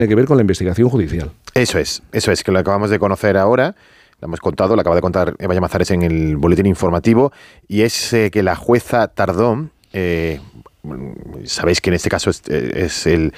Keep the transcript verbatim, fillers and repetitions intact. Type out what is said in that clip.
tiene que ver con la investigación judicial. Eso es, eso es, que lo acabamos de conocer ahora, lo hemos contado, lo acaba de contar Eva Llamazares en el boletín informativo, y es eh, que la jueza Tardón, eh, sabéis que en este caso es, es el,